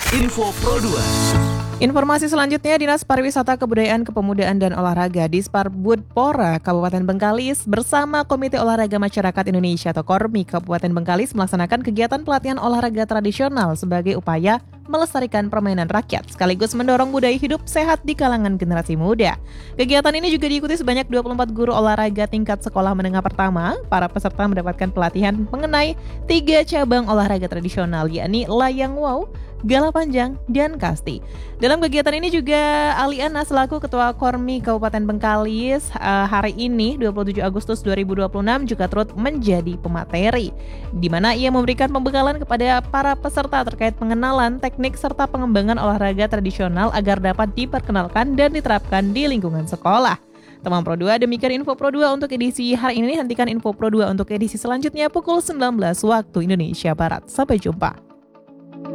Info Pro 2. Informasi selanjutnya, Dinas Pariwisata Kebudayaan Kepemudaan dan Olahraga Disparbudpora Kabupaten Bengkalis bersama Komite Olahraga Masyarakat Indonesia atau KORMI Kabupaten Bengkalis melaksanakan kegiatan pelatihan olahraga tradisional sebagai upaya melestarikan permainan rakyat sekaligus mendorong budaya hidup sehat di kalangan generasi muda. Kegiatan ini juga diikuti sebanyak 24 guru olahraga tingkat sekolah menengah pertama. Para peserta mendapatkan pelatihan mengenai 3 cabang olahraga tradisional, yakni layang wow, gala panjang, dan kasti. Dalam kegiatan ini juga Aliana selaku Ketua KORMI Kabupaten Bengkalis hari ini 27 Agustus 2026 juga turut menjadi pemateri, di mana ia memberikan pembekalan kepada para peserta terkait pengenalan teknik serta pengembangan olahraga tradisional agar dapat diperkenalkan dan diterapkan di lingkungan sekolah. Teman Pro 2, demikian Info Pro 2 untuk edisi hari ini. Hentikan Info Pro 2 untuk edisi selanjutnya pukul 19 waktu Indonesia Barat. Sampai jumpa.